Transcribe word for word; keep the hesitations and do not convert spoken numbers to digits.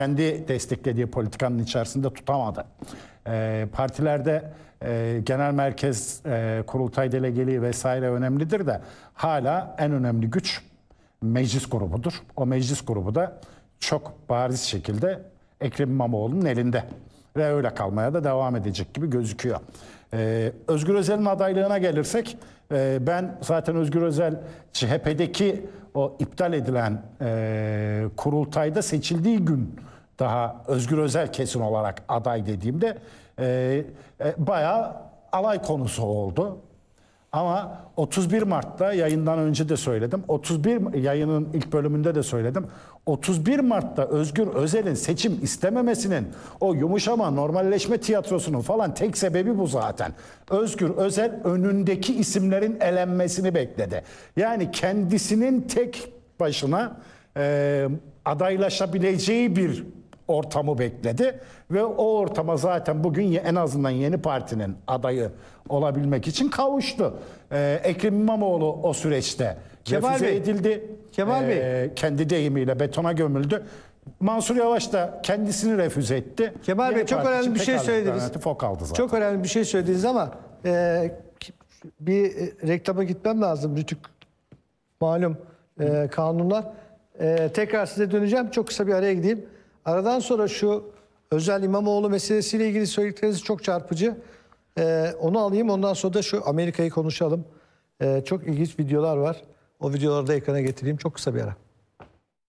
kendi desteklediği politikanın içerisinde tutamadı. E, partilerde e, genel merkez, e, kurultay delegeliği vesaire önemlidir de hala en önemli güç meclis grubudur. O meclis grubu da çok bariz şekilde Ekrem İmamoğlu'nun elinde ve öyle kalmaya da devam edecek gibi gözüküyor. Ee, Özgür Özel'in adaylığına gelirsek, e, ben zaten Özgür Özel C H P'deki o iptal edilen e, kurultayda seçildiği gün daha Özgür Özel kesin olarak aday dediğimde e, e, bayağı alay konusu oldu. Ama otuz bir Mart'ta yayından önce de söyledim. otuz bir yayının ilk bölümünde de söyledim. otuz bir Mart'ta Özgür Özel'in seçim istememesinin, o yumuşama, normalleşme tiyatrosunun falan tek sebebi bu zaten. Özgür Özel önündeki isimlerin elenmesini bekledi. Yani kendisinin tek başına e, adaylaşabileceği bir ortamı bekledi ve o ortama zaten bugün en azından Yeni Parti'nin adayı olabilmek için kavuştu. Ee, Ekrem İmamoğlu o süreçte Kemal refüze Bey, edildi. Kemal Ee, Bey. Kendi deyimiyle betona gömüldü. Mansur Yavaş da kendisini refüze etti. Kemal Yeni Bey, çok Parti önemli için bir tek şey söylediniz. alternatif o kaldı zaten. Çok önemli bir şey söylediniz ama e, bir e, reklama gitmem lazım. Rütük malum e, kanunlar. E, tekrar size döneceğim. Çok kısa bir araya gideyim. Aradan sonra şu Özel İmamoğlu meselesiyle ilgili söyledikleriniz çok çarpıcı. E, onu alayım. Ondan sonra da şu Amerika'yı konuşalım. E, çok ilginç videolar var. O videoları da ekrana getireyim. Çok kısa bir ara.